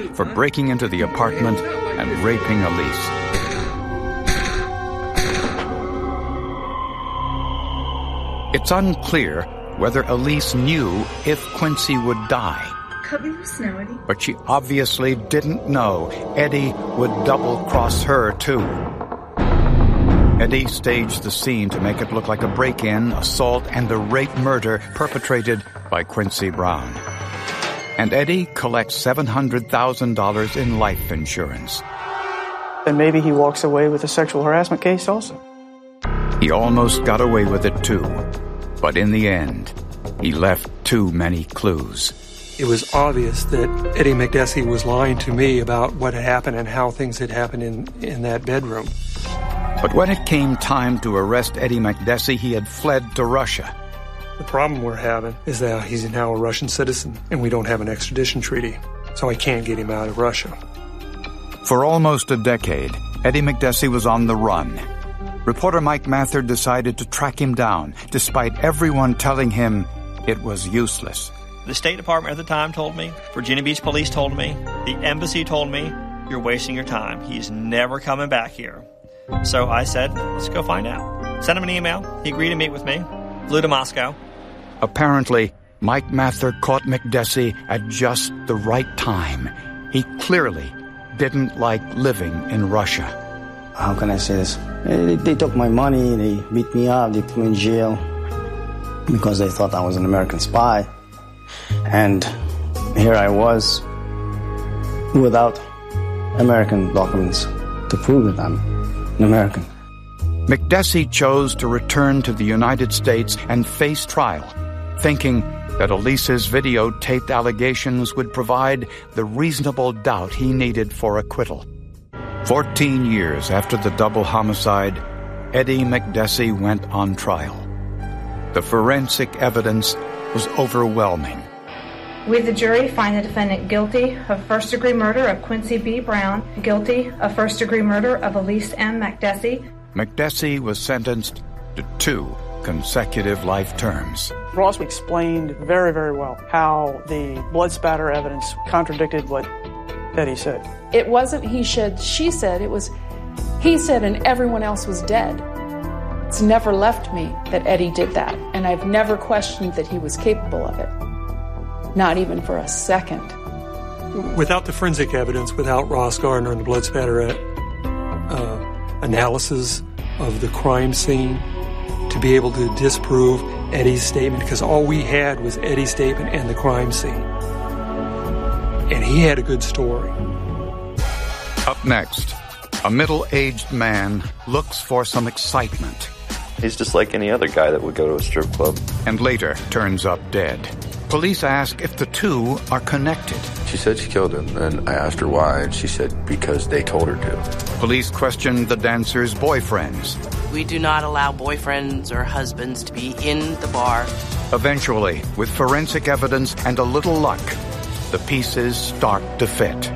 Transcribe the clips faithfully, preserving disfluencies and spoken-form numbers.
for breaking into the apartment and raping Elise. It's unclear whether Elise knew if Quincy would die. But she obviously didn't know Eddie would double-cross her, too. Eddie staged the scene to make it look like a break-in, assault, and a rape murder perpetrated by Quincy Brown. And Eddie collects seven hundred thousand dollars in life insurance. And maybe he walks away with a sexual harassment case also. He almost got away with it, too. But in the end, he left too many clues. It was obvious that Eddie McDessie was lying to me about what had happened and how things had happened in, in that bedroom. But when it came time to arrest Eddie McDessie, he had fled to Russia. The problem we're having is that he's now a Russian citizen, and we don't have an extradition treaty, so I can't get him out of Russia. For almost a decade, Eddie McDessie was on the run. Reporter Mike Mather decided to track him down, despite everyone telling him it was useless. The State Department at the time told me, Virginia Beach Police told me, the embassy told me, you're wasting your time. He's never coming back here. So I said, let's go find out. Sent him an email. He agreed to meet with me. Flew to Moscow. Apparently, Mike Mather caught McDessie at just the right time. He clearly didn't like living in Russia. How can I say this? They, they took my money, they beat me up, they put me in jail because they thought I was an American spy. And here I was without American documents to prove that I'm an American. McDessie chose to return to the United States and face trial, thinking that Elise's videotaped allegations would provide the reasonable doubt he needed for acquittal. Fourteen years after the double homicide, Eddie McDessie went on trial. The forensic evidence was overwhelming. We, the jury, find the defendant guilty of first-degree murder of Quincy B. Brown, guilty of first-degree murder of Elise M. McDessie. McDessie was sentenced to two consecutive life terms. Ross explained very, very well how the blood spatter evidence contradicted what Eddie said. It wasn't he said, she said. It was he said and everyone else was dead. It's never left me that Eddie did that, and I've never questioned that he was capable of it. Not even for a second. Without the forensic evidence, without Ross Gardner and the blood spatter uh, analysis of the crime scene, to be able to disprove Eddie's statement, because all we had was Eddie's statement and the crime scene. And he had a good story. Up next, a middle-aged man looks for some excitement. He's just like any other guy that would go to a strip club. And later turns up dead. Police ask if the two are connected. She said she killed him, and I asked her why, and she said because they told her to. Police questioned the dancer's boyfriends. We do not allow boyfriends or husbands to be in the bar. Eventually, with forensic evidence and a little luck, the pieces start to fit.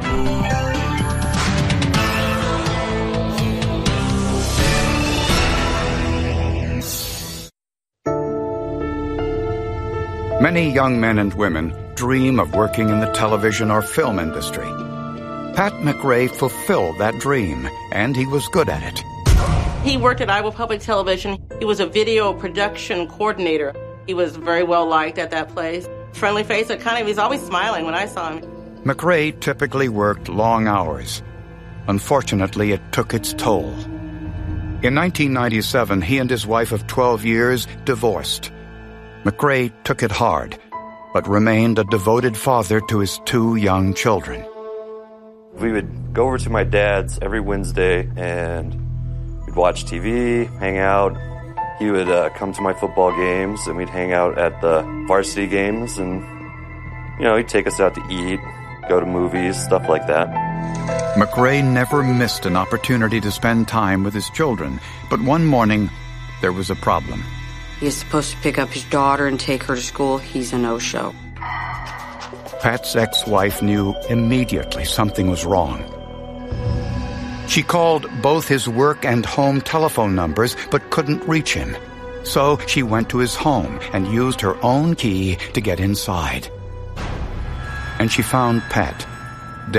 Many young men and women dream of working in the television or film industry. Pat McRae fulfilled that dream, and he was good at it. He worked at Iowa Public Television. He was a video production coordinator. He was very well liked at that place. Friendly face, that kind of, he's always smiling when I saw him. McRae typically worked long hours. Unfortunately, it took its toll. In nineteen ninety-seven, he and his wife of twelve years divorced. McRae took it hard, but remained a devoted father to his two young children. We would go over to my dad's every Wednesday, and we'd watch T V, hang out. He would uh, come to my football games, and we'd hang out at the varsity games, and, you know, he'd take us out to eat, go to movies, stuff like that. McRae never missed an opportunity to spend time with his children, but one morning, there was a problem. He's supposed to pick up his daughter and take her to school. He's a no-show. Pat's ex-wife knew immediately something was wrong. She called both his work and home telephone numbers, but couldn't reach him. So she went to his home and used her own key to get inside. And she found Pat